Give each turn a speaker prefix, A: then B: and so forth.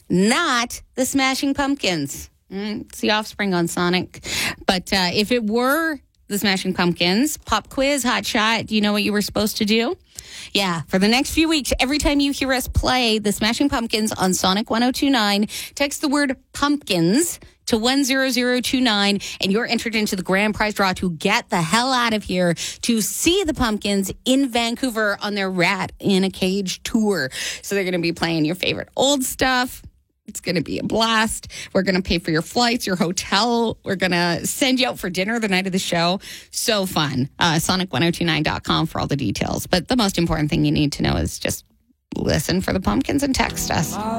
A: not the Smashing Pumpkins. It's the Offspring on Sonic. But if it were the Smashing Pumpkins, pop quiz, hot shot, do you know what you were supposed to do? Yeah, for the next few weeks, every time you hear us play the Smashing Pumpkins on Sonic 1029, text the word pumpkins to 10029, and you're entered into the grand prize draw to get the hell out of here to see the Pumpkins in Vancouver on their Rat in a Cage tour. So they're going to be playing your favorite old stuff. It's going to be a blast. We're going to pay for your flights, your hotel. We're going to send you out for dinner the night of the show. So fun. Sonic1029.com for all the details. But the most important thing you need to know is just listen for the Pumpkins and text us.